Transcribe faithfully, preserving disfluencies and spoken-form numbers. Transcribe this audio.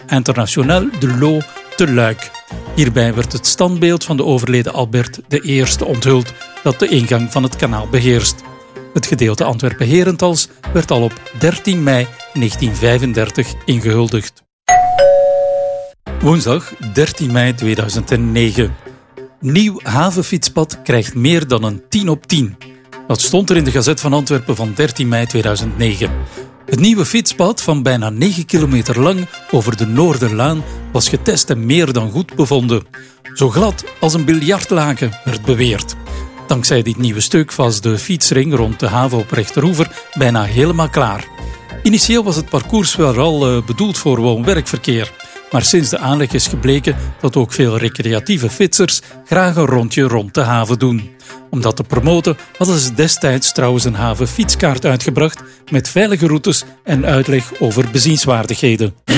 International de l'Eau te Luik. Hierbij werd het standbeeld van de overleden Albert de Eerste onthuld dat de ingang van het kanaal beheerst. Het gedeelte Antwerpen-Herentals werd al op dertien mei negentien vijfendertig ingehuldigd. Woensdag dertien mei tweeduizend negen. Nieuw havenfietspad krijgt meer dan een tien op tien. Dat stond er in de Gazet van Antwerpen van dertien mei tweeduizend negen. Het nieuwe fietspad van bijna negen kilometer lang over de Noorderlaan was getest en meer dan goed bevonden. Zo glad als een biljartlaken werd beweerd. Dankzij dit nieuwe stuk was de fietsring rond de haven op Rechterhoever bijna helemaal klaar. Initieel was het parcours wel bedoeld voor woon-werkverkeer. Maar sinds de aanleg is gebleken dat ook veel recreatieve fietsers graag een rondje rond de haven doen. Om dat te promoten hadden ze destijds trouwens een havenfietskaart uitgebracht met veilige routes en uitleg over bezienswaardigheden.